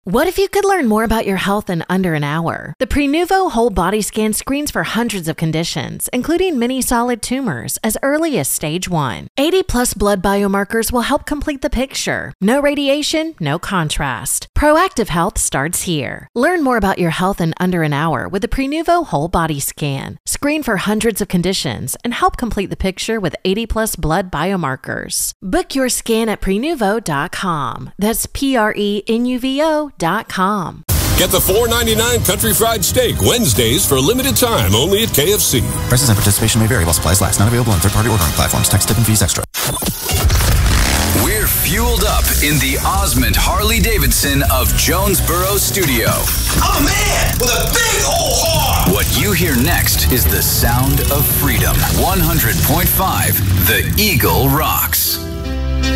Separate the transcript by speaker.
Speaker 1: What if you could learn more about your health in under an hour? The Prenuvo Whole Body Scan screens for hundreds of conditions, including many solid tumors, as early as stage 1. 80-plus blood biomarkers will help complete the picture. No radiation, no contrast. Proactive health starts here. Learn more about your health in under an hour with the Prenuvo Whole Body Scan. Screen for hundreds of conditions and help complete the picture with 80-plus blood biomarkers. Book your scan at Prenuvo.com. That's Prenuvo.com.
Speaker 2: Get the $4.99 Country Fried Steak Wednesdays for a limited time only at KFC.
Speaker 3: Prices and participation may vary while supplies last. Not available on third-party ordering platforms. Tax, tip, and fees extra.
Speaker 4: We're fueled up in the Osmond Harley-Davidson of Jonesboro studio.
Speaker 5: I'm a man with a big old heart.
Speaker 4: What you hear next is the sound of freedom. 100.5 The Eagle rocks.